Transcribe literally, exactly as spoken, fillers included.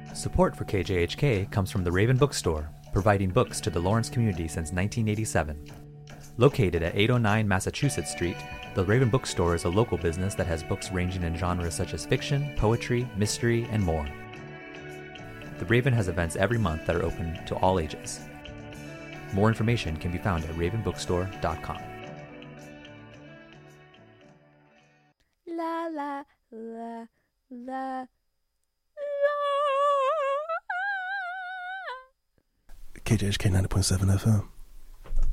Support for K J H K comes from the Raven Bookstore, providing books to the Lawrence community since nineteen eighty-seven. Located at eight oh nine Massachusetts Street, the Raven Bookstore is a local business that has books ranging in genres such as fiction, poetry, mystery, and more. The Raven has events every month that are open to all ages. More information can be found at raven bookstore dot com. La la la la. K J H K ninety point seven F M.